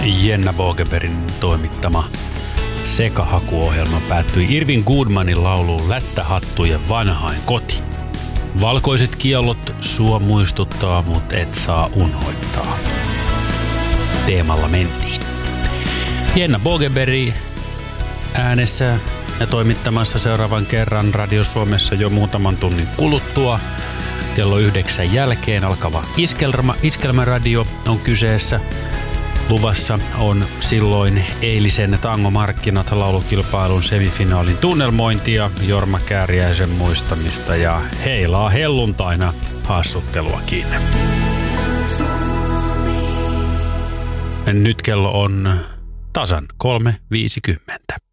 Jenna Bogebergin toimittama sekahakuohjelma päättyi Irving Goodmanin lauluun Lättähattujen vanhain koti. Valkoiset kiellot sua muistuttaa, mut et saa unhoittaa. Teemalla mentiin. Jenna Bogeberg äänessä ja toimittamassa seuraavan kerran Radio Suomessa jo muutaman tunnin kuluttua. Kello 9 jälkeen alkava Iskelmäradio on kyseessä. Luvassa on silloin eilisen Tango-markkinat laulukilpailun semifinaalin tunnelmointia, Jorma Kääriäisen muistamista ja heilaa helluntaina hassutteluakin. Nyt kello on tasan 3:50.